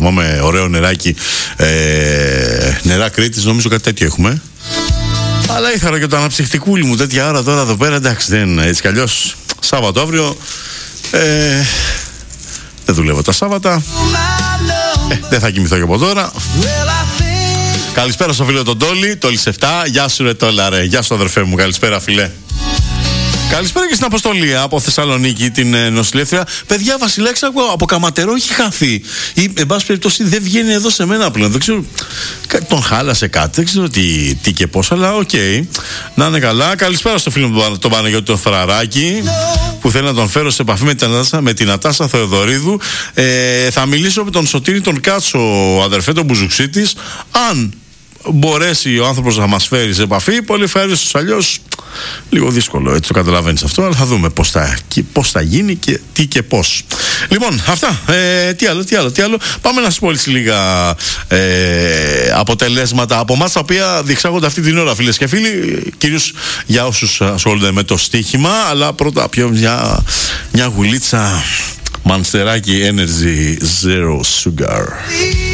θυμάμαι, ωραίο νεράκι, νερά Κρήτης, νομίζω κάτι τέτοιο έχουμε. Αλλά είχα και το αναψυχτικούλι μου τέτοια ώρα τώρα εδώ πέρα, εντάξει, δεν έτσι κι αλλιώς. Σάββατο αύριο, δεν δουλεύω τα Σάββατα, δεν θα κοιμηθώ και από τώρα. Καλησπέρα στο φίλο τον Τόλι, Τόλις 7. Γεια σου ρε Τόλα ρε, γεια σου αδερφέ μου, καλησπέρα φίλε. Καλησπέρα και στην Αποστολή από Θεσσαλονίκη, την νοσηλεύτρια. Παιδιά, Βασιλέξα, από Καματερό έχει χαθεί. Ή, εν πάση περιπτώσει, δεν βγαίνει εδώ σε μένα πλέον. Δεν ξέρω, τον χάλασε κάτι, δεν ξέρω τι και πώς, αλλά οκ. Να είναι καλά. Καλησπέρα στο φίλο μου τον Παναγιώτη τον Φραράκη, που θέλει να τον φέρω σε επαφή με την Νατάσα Θεοδωρίδου. Θα μιλήσω με τον Σωτήρη τον Κάτσο, αδερφέ, τον Μπουζουξίτης. Αν μπορέσει ο άνθρωπος να μας φέρει σε επαφή, πολύ ευχαριστώ. Αλλιώς λίγο δύσκολο, έτσι το καταλαβαίνεις αυτό, αλλά θα δούμε πώς θα γίνει και τι και πώς. Λοιπόν, αυτά. Τι άλλο. Πάμε να σας πω λίγα αποτελέσματα από εμάς τα οποία διεξάγονται αυτή την ώρα, φίλες και φίλοι, κυρίως για όσους ασχολούνται με το στοίχημα, αλλά πρώτα πιο μια γουλίτσα Μανστεράκι Energy Zero Sugar.